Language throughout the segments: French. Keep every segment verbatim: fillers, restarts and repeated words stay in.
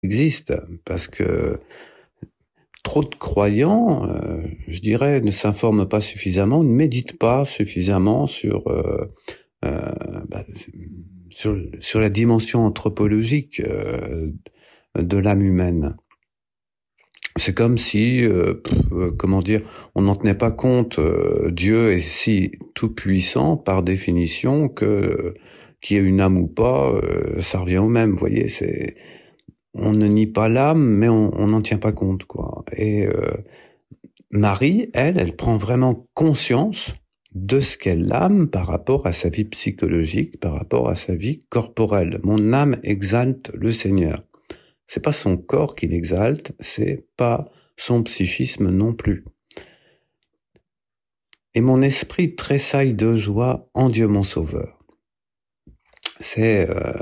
existe, parce que trop de croyants, euh, je dirais, ne s'informent pas suffisamment, ne méditent pas suffisamment sur, euh, euh, bah, sur, sur la dimension anthropologique euh, de l'âme humaine. C'est comme si, euh, pff, euh, comment dire, on n'en tenait pas compte. Euh, Dieu est si tout-puissant, par définition, que euh, qu'il y ait une âme ou pas, euh, ça revient au même. Vous voyez, c'est, on ne nie pas l'âme, mais on n'en tient pas compte, quoi. Et euh, Marie, elle, elle prend vraiment conscience de ce qu'est l'âme par rapport à sa vie psychologique, par rapport à sa vie corporelle. Mon âme exalte le Seigneur. C'est pas son corps qui l'exalte, c'est pas son psychisme non plus. Et mon esprit tressaille de joie en Dieu mon Sauveur. C'est euh,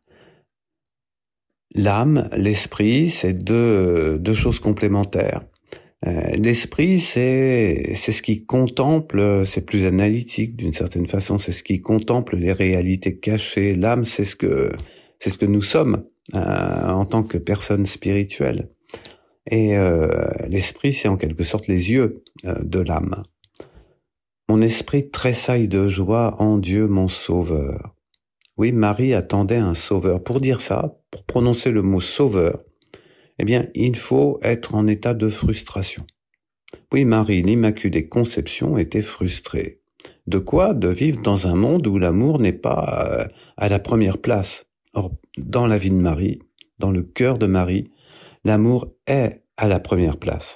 l'âme, l'esprit, c'est deux, deux choses complémentaires. Euh, l'esprit, c'est c'est ce qui contemple, c'est plus analytique d'une certaine façon, c'est ce qui contemple les réalités cachées. L'âme, c'est ce que c'est ce que nous sommes euh, en tant que personnes spirituelles. Et euh, l'esprit, c'est en quelque sorte les yeux euh, de l'âme. Mon esprit tressaille de joie en Dieu mon Sauveur. Oui, Marie attendait un Sauveur. Pour dire ça, pour prononcer le mot Sauveur, eh bien, il faut être en état de frustration. Oui, Marie, l'Immaculée Conception, était frustrée. De quoi? De vivre dans un monde où l'amour n'est pas euh, à la première place. Or, dans la vie de Marie, dans le cœur de Marie, l'amour est à la première place.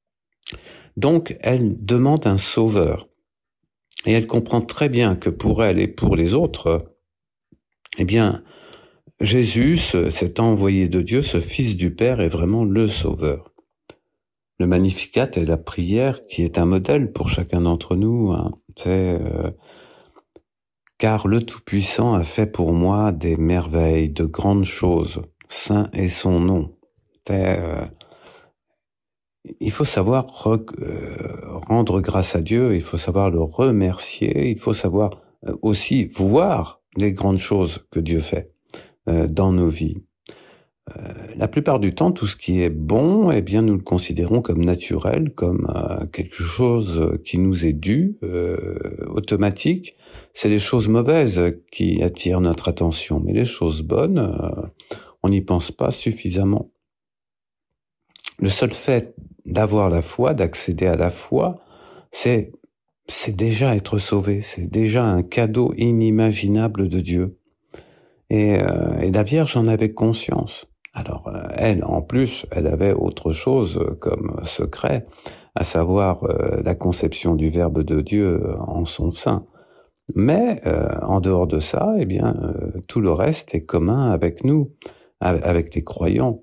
Donc, elle demande un sauveur. Et elle comprend très bien que pour elle et pour les autres, eh bien, Jésus, cet envoyé de Dieu, ce Fils du Père, est vraiment le sauveur. Le Magnificat est la prière qui est un modèle pour chacun d'entre nous. Hein. C'est euh, car le Tout-Puissant a fait pour moi des merveilles, de grandes choses. Saint est son nom. C'est, euh, il faut savoir re, euh, rendre grâce à Dieu, il faut savoir le remercier, il faut savoir euh, aussi voir les grandes choses que Dieu fait euh, dans nos vies. Euh, la plupart du temps, tout ce qui est bon, eh bien, nous le considérons comme naturel, comme euh, quelque chose qui nous est dû, euh, automatique. C'est les choses mauvaises qui attirent notre attention, mais les choses bonnes, euh, on n'y pense pas suffisamment. Le seul fait d'avoir la foi, d'accéder à la foi, c'est c'est déjà être sauvé, c'est déjà un cadeau inimaginable de Dieu. Et, euh, et la Vierge en avait conscience. Alors, euh, elle, en plus, elle avait autre chose comme secret, à savoir euh, la conception du Verbe de Dieu en son sein. Mais, euh, en dehors de ça, eh bien, euh, tout le reste est commun avec nous, avec les croyants.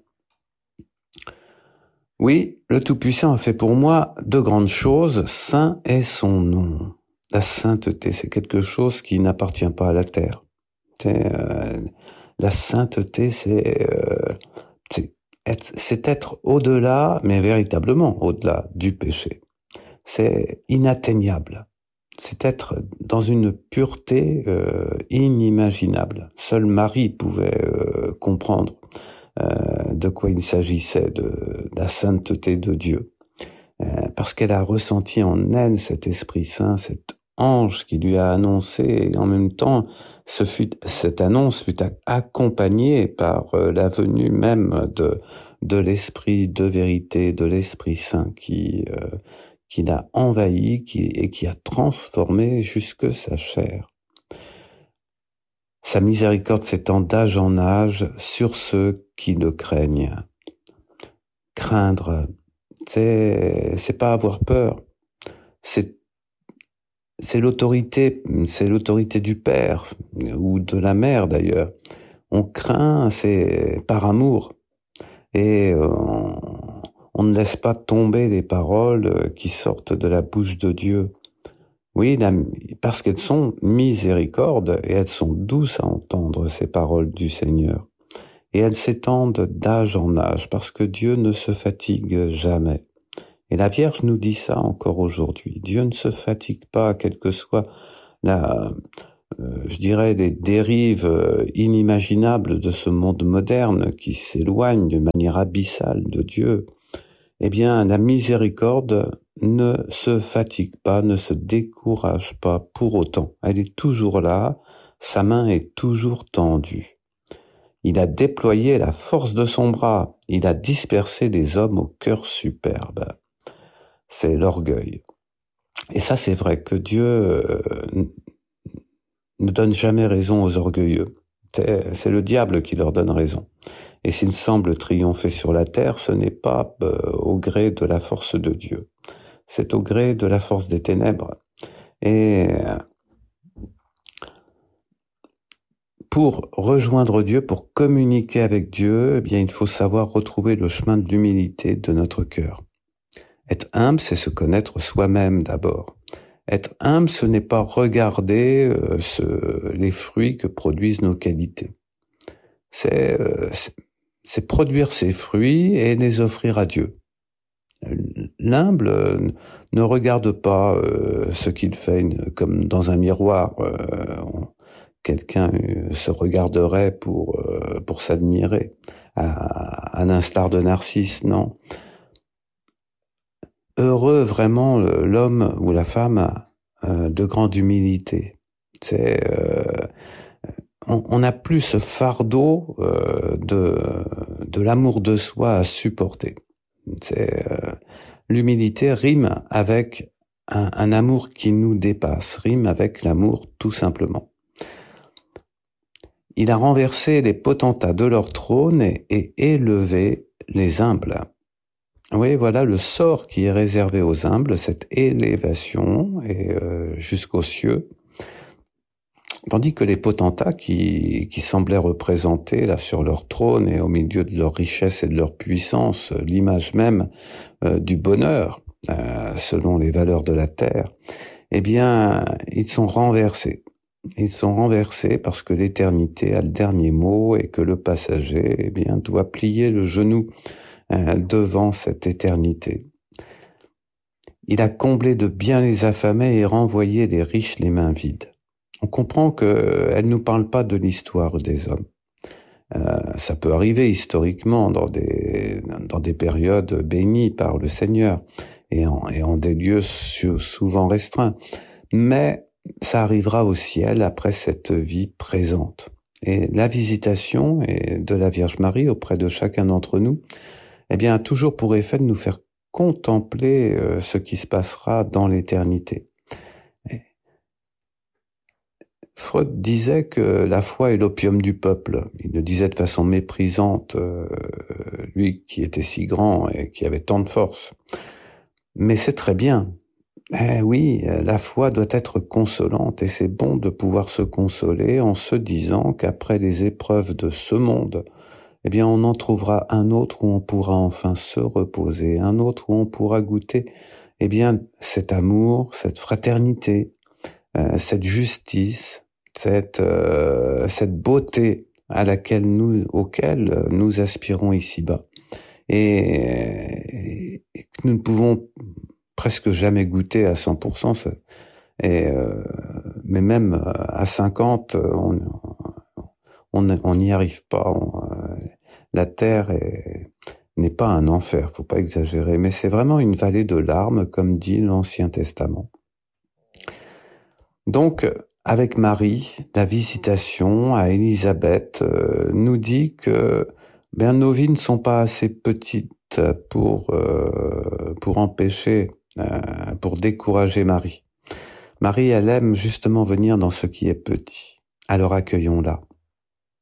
Oui, le Tout-Puissant a fait pour moi de grandes choses, saint est son nom. La sainteté, c'est quelque chose qui n'appartient pas à la terre. C'est, euh, la sainteté, c'est, euh, c'est, être, c'est être au-delà, mais véritablement au-delà du péché. C'est inatteignable. C'est être dans une pureté euh, inimaginable. Seule Marie pouvait euh, comprendre euh, de quoi il s'agissait, de, de la sainteté de Dieu. Euh, parce qu'elle a ressenti en elle cet Esprit Saint, cet ange qui lui a annoncé, et en même temps, ce fut, cette annonce fut accompagnée par euh, la venue même de, de l'Esprit de vérité, de l'Esprit Saint qui, euh, qui l'a envahi qui, et qui a transformé jusque sa chair. Sa miséricorde s'étend d'âge en âge sur ceux qui le craignent. Craindre, c'est, c'est pas avoir peur. C'est, c'est l'autorité, c'est l'autorité du Père, ou de la Mère d'ailleurs. On craint, c'est par amour. Et on, on ne laisse pas tomber les paroles qui sortent de la bouche de Dieu. Oui, parce qu'elles sont miséricordes et elles sont douces à entendre, ces paroles du Seigneur. Et elles s'étendent d'âge en âge, parce que Dieu ne se fatigue jamais. Et la Vierge nous dit ça encore aujourd'hui. Dieu ne se fatigue pas, quelle que soit la, euh, je dirais, des dérives inimaginables de ce monde moderne qui s'éloigne de manière abyssale de Dieu, eh bien, la miséricorde ne se fatigue pas, ne se décourage pas pour autant. Elle est toujours là, sa main est toujours tendue. Il a déployé la force de son bras, il a dispersé des hommes au cœur superbe. C'est l'orgueil. Et ça, c'est vrai que Dieu euh, ne donne jamais raison aux orgueilleux. C'est, c'est le diable qui leur donne raison. Et s'il semble triompher sur la terre, ce n'est pas euh, au gré de la force de Dieu. C'est au gré de la force des ténèbres. Et pour rejoindre Dieu, pour communiquer avec Dieu, eh bien, il faut savoir retrouver le chemin de l'humilité de notre cœur. Être humble, c'est se connaître soi-même d'abord. Être humble, ce n'est pas regarder euh, ce, les fruits que produisent nos qualités. C'est, euh, c'est, c'est produire ces fruits et les offrir à Dieu. L'humble euh, ne regarde pas euh, ce qu'il fait une, comme dans un miroir. Euh, on, quelqu'un se regarderait pour, euh, pour s'admirer, à, à l'instar de Narcisse, non. Heureux vraiment l'homme ou la femme euh, de grande humilité. C'est, euh, on n'a plus ce fardeau euh, de, de l'amour de soi à supporter. C'est, euh, l'humilité rime avec un, un amour qui nous dépasse, rime avec l'amour tout simplement. Il a renversé les potentats de leur trône et, et élevé les humbles. Oui, voilà le sort qui est réservé aux humbles, cette élévation et euh, jusqu'aux cieux. Tandis que les potentats qui, qui semblaient représenter là sur leur trône et au milieu de leur richesse et de leur puissance l'image même euh, du bonheur, euh, selon les valeurs de la terre, eh bien, ils sont renversés. Ils sont renversés parce que l'éternité a le dernier mot et que le passager, eh bien, doit plier le genou euh, devant cette éternité. Il a comblé de biens les affamés et renvoyé les riches les mains vides. On comprend qu'elle ne nous parle pas de l'histoire des hommes. Euh, ça peut arriver historiquement dans des, dans des périodes bénies par le Seigneur et en, et en des lieux souvent restreints. Mais ça arrivera au ciel après cette vie présente. Et la visitation de la Vierge Marie auprès de chacun d'entre nous, eh bien, a toujours pour effet de nous faire contempler ce qui se passera dans l'éternité. Freud disait que la foi est l'opium du peuple. Il le disait de façon méprisante, euh, lui qui était si grand et qui avait tant de force. Mais c'est très bien. Eh oui, la foi doit être consolante et c'est bon de pouvoir se consoler en se disant qu'après les épreuves de ce monde, eh bien, on en trouvera un autre où on pourra enfin se reposer, un autre où on pourra goûter, eh bien, cet amour, cette fraternité, euh, cette justice, cette euh, cette beauté à laquelle nous, auquel nous aspirons ici-bas, et, et que nous ne pouvons presque jamais goûter à cent pour cent, et euh, mais même à cinquante, on on n'y arrive pas. On, la terre est, n'est pas un enfer, faut pas exagérer, mais c'est vraiment une vallée de larmes, comme dit l'Ancien Testament. Donc, avec Marie, la visitation à Élisabeth euh, nous dit que ben, nos vies ne sont pas assez petites pour, euh, pour empêcher, euh, pour décourager Marie. Marie, elle aime justement venir dans ce qui est petit. Alors accueillons-la.